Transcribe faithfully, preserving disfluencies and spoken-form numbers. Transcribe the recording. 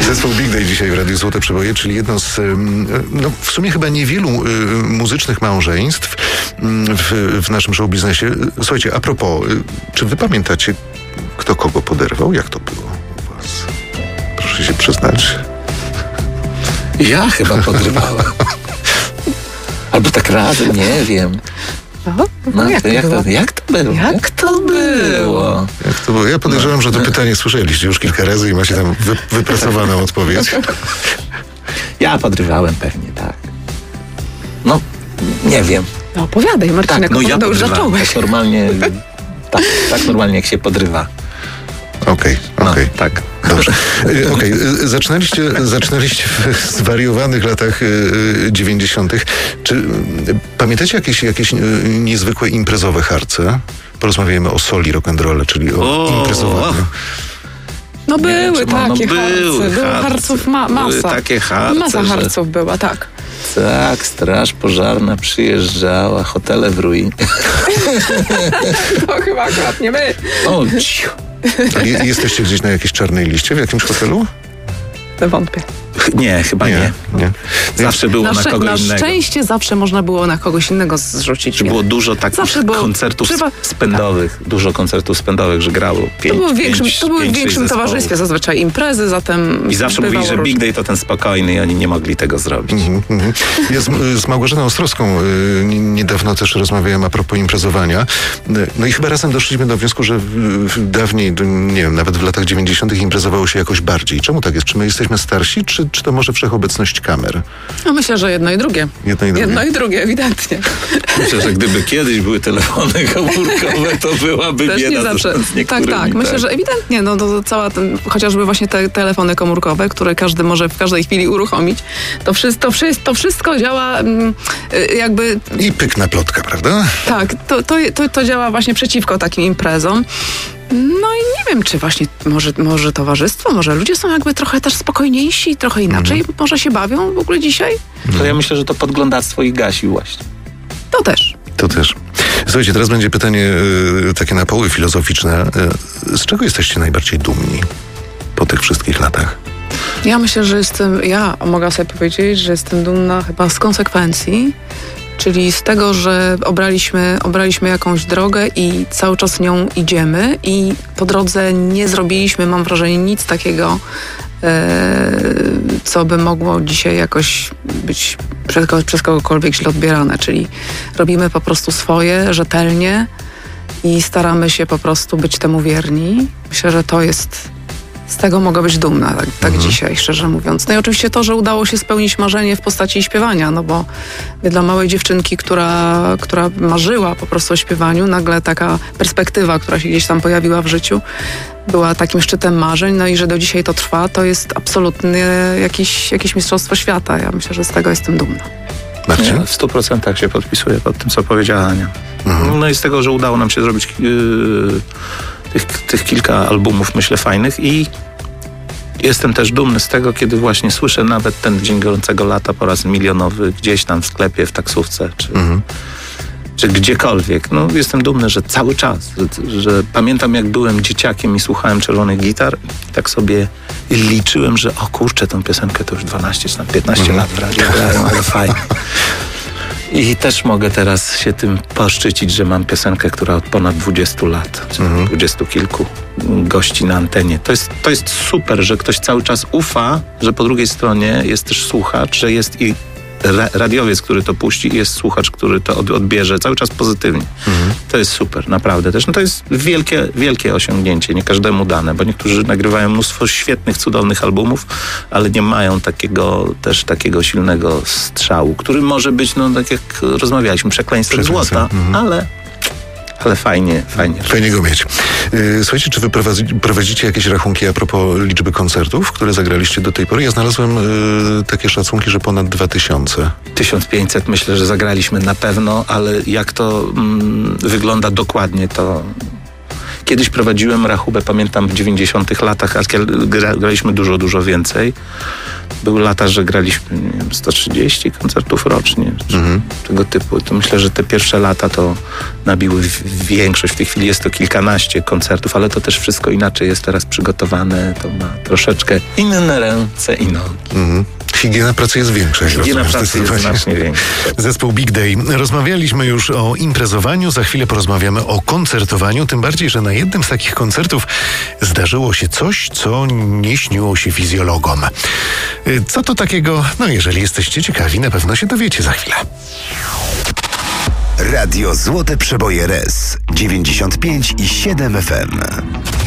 Zespół Big Day dzisiaj w Radiu Złote Przeboje, czyli jedno z, no w sumie chyba niewielu y, muzycznych małżeństw y, w, w naszym show biznesie. Słuchajcie, a propos, y, czy wy pamiętacie, kto kogo poderwał? Jak to było u was? Proszę się przyznać. Ja chyba podrywałem. Albo tak razem, nie wiem. No, No, jak, to to jak, było? to, jak to było? Jak to było? Jak to było? Ja podejrzewam, że to pytanie słyszeliście już kilka razy i macie tam wy, wypracowaną odpowiedź. Ja podrywałem pewnie, tak. No, nie wiem. No opowiadaj, Marcinek, Tak, no ja opowiadaj, już podrywałem. zacząłeś. Tak normalnie, tak, tak normalnie jak się podrywa. Okej, No, okej. tak. Dobrze. Y, Okej, y, zaczynaliście, zaczynaliście w zwariowanych latach dziewięćdziesiątych. Czy y, pamiętacie jakieś, jakieś y, niezwykłe imprezowe harce? Porozmawiajmy o soli rock'n'rolla, czyli o, O! imprezowaniu. No Nie wiem, były czy ma- no takie były harce, było harce. harców ma, masa. Były takie harce, Masa że- harców była, tak. Tak, straż pożarna przyjeżdżała, hotele w ruinie. To chyba akurat nie my. O, ciu. A je, jesteście gdzieś na jakiejś czarnej liście w jakimś hotelu? Wątpię. Ch- Nie, chyba nie. nie. Zawsze było Na, na, szczę- kogo na innego. szczęście zawsze można było na kogoś innego zrzucić. Że nie? było dużo takich Zawsze było- koncertów trzeba- spędowych, dużo koncertów spędowych, że grało To pięć, było w większym, pięć, to były w pięć, większym sześć towarzystwie zespołów. zazwyczaj imprezy, zatem I zawsze bywało mówili, że różnie. Big Day to ten spokojny i oni nie mogli tego zrobić. Mhm, mhm. Ja z, z Małgorzaną Ostrowską y, niedawno też rozmawiałem a propos imprezowania. Y, No i chyba razem doszliśmy do wniosku, że w, w dawniej, d- nie wiem, nawet w latach dziewięćdziesiątych imprezowało się jakoś bardziej. Czemu tak jest? Czy my jesteśmy starsi, czy, czy to może wszechobecność kamer? No myślę, że jedno i drugie. Jedno i drugie. Jedno i drugie, ewidentnie. Myślę, że gdyby kiedyś były telefony komórkowe, to byłaby Też nie bieda zawsze. z Tak, niektórymi. tak. Myślę, że ewidentnie, no to cała ten, chociażby właśnie te telefony komórkowe, które każdy może w każdej chwili uruchomić, to wszystko, to wszystko, to wszystko działa mm, y, jakby, I pykna plotka, prawda? tak, to, to, to, to działa właśnie przeciwko takim imprezom. No i nie wiem, czy właśnie może, może towarzystwo, może ludzie są jakby trochę też spokojniejsi, trochę inaczej, może się bawią w ogóle dzisiaj? To ja myślę, że to podglądactwo ich gasi właśnie. To też. To też. Słuchajcie, teraz będzie pytanie y, takie na poły filozoficzne. Y, z czego jesteście najbardziej dumni po tych wszystkich latach? Ja myślę, że jestem, ja mogę sobie powiedzieć, że jestem dumna chyba z konsekwencji, czyli z tego, że obraliśmy, obraliśmy jakąś drogę i cały czas nią idziemy i po drodze nie zrobiliśmy, mam wrażenie, nic takiego, e, co by mogło dzisiaj jakoś być przez, kogo- przez kogokolwiek źle odbierane, czyli robimy po prostu swoje, rzetelnie i staramy się po prostu być temu wierni. Myślę, że to jest... Z tego mogę być dumna, tak, tak Mhm. dzisiaj, szczerze mówiąc. No i oczywiście to, że udało się spełnić marzenie w postaci śpiewania, no bo dla małej dziewczynki, która, która marzyła po prostu o śpiewaniu, nagle taka perspektywa, która się gdzieś tam pojawiła w życiu, była takim szczytem marzeń, no i że do dzisiaj to trwa, to jest absolutnie jakieś, jakieś mistrzostwo świata. Ja myślę, że z tego jestem dumna. Marcin? Nie, w stu procentach się podpisuję pod tym, co powiedziała Ania. Mhm. No i z tego, że udało nam się zrobić yy, tych, tych kilka albumów, myślę, fajnych i jestem też dumny z tego, kiedy właśnie słyszę nawet ten Dzień Gorącego Lata po raz milionowy gdzieś tam w sklepie, w taksówce, czy, Mhm. czy gdziekolwiek. No jestem dumny, że cały czas, że, że pamiętam jak byłem dzieciakiem i słuchałem Czerwonych Gitar i tak sobie liczyłem, że o kurczę, tą piosenkę to już dwanaście czy tam piętnaście lat w radiu grają, ale fajnie. I też mogę teraz się tym poszczycić, że mam piosenkę, która od ponad dwudziestu lat, czy Mhm. dwudziestu kilku gości na antenie. To jest, to jest super, że ktoś cały czas ufa, że po drugiej stronie jest też słuchacz, że jest i ra- radiowiec, który to puści i jest słuchacz, który to od, odbierze cały czas pozytywnie. Mhm. To jest super, naprawdę też. No to jest wielkie, wielkie osiągnięcie, nie każdemu dane, bo niektórzy nagrywają mnóstwo świetnych, cudownych albumów, ale nie mają takiego też takiego silnego strzału, który może być, no tak jak rozmawialiśmy, przekleństwem Przekleństwem, złota, mhm. ale, ale fajnie, fajnie. Fajnie go mieć. Y, Słuchajcie, czy wy prowadzi- prowadzicie jakieś rachunki a propos liczby koncertów, które zagraliście do tej pory? Ja znalazłem y, takie szacunki, że ponad dwa tysiące. tysiąc pięćset myślę, że zagraliśmy na pewno, ale jak to mm, wygląda dokładnie, to kiedyś prowadziłem rachubę, pamiętam w dziewięćdziesiątych latach, a gra- graliśmy dużo, dużo więcej. były lata, że graliśmy nie wiem, sto trzydzieści koncertów rocznie, Mhm. tego typu. To myślę, że te pierwsze lata to nabiły w- większość. W tej chwili jest to kilkanaście koncertów, ale to też wszystko inaczej jest teraz przygotowane. To ma troszeczkę inne ręce i nogi. Mhm. Higiena pracy jest większa. jak Higiena rozumiem, pracy jest zdecydowanie. znacznie większa. Zespół Big Day. Rozmawialiśmy już o imprezowaniu, za chwilę porozmawiamy o koncertowaniu, tym bardziej, że na jednym z takich koncertów zdarzyło się coś, co nie śniło się fizjologom. Y, Co to takiego? No jeżeli jesteście ciekawi, na pewno się dowiecie za chwilę. Radio Złote Przeboje R E S dziewięćdziesiąt pięć i siedem F M.